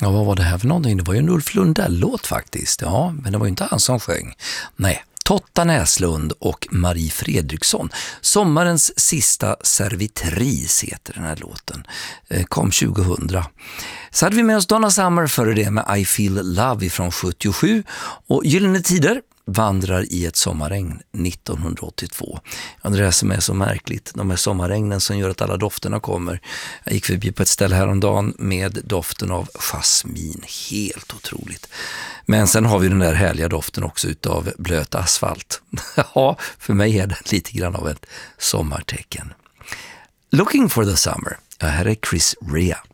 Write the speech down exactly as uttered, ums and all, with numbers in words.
Ja, vad var det här för någonting? Det var ju en Ulf Lundell-låt faktiskt. Ja, men det var ju inte han som sjöng. Nej, Totta Näslund och Marie Fredriksson. Sommarens sista servitris heter den här låten. Kom tjugohundra. Så hade vi med oss Donna Summer före det med I Feel Love från sjuttiosju. Och Gyllene Tider vandrar i ett sommarregn nittonhundraåttiotvå. Ja, det är det som är så märkligt. De här sommarregnen som gör att alla dofterna kommer. Jag gick förbi på ett ställe häromdagen med doften av jasmin. Helt otroligt. Men sen har vi den där härliga doften också utav blöt asfalt. Ja, för mig är det lite grann av ett sommartecken. Looking for the summer. Ja, här är Chris Rea.